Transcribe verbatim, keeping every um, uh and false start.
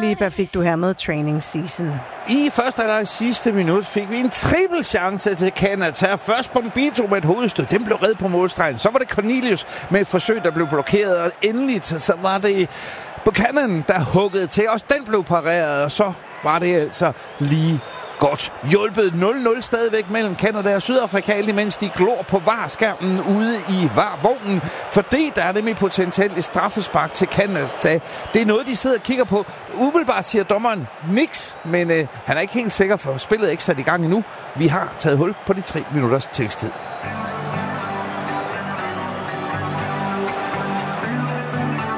Filipa fik du her med Training Season. I første eller sidste minut fik vi en triple chance til Canada. Først Bombito med et hovedstød. Den blev reddet på målstregen. Så var det Cornelius med et forsøg, der blev blokeret. Og endelig så var det Buchanan, der huggede til. Også den blev pareret. Og så var det altså lige godt hjulpet. nul nul stadigvæk mellem Canada og Sydafrika, imens de glor på varskærmen ude i varvognen. Fordi der er nemlig potentielt et straffespark til Canada. Det er noget, de sidder og kigger på. Umiddelbart siger dommeren niks, men øh, han er ikke helt sikker, for spillet er ikke sat i gang endnu. Vi har taget hul på de tre minutters tilstid.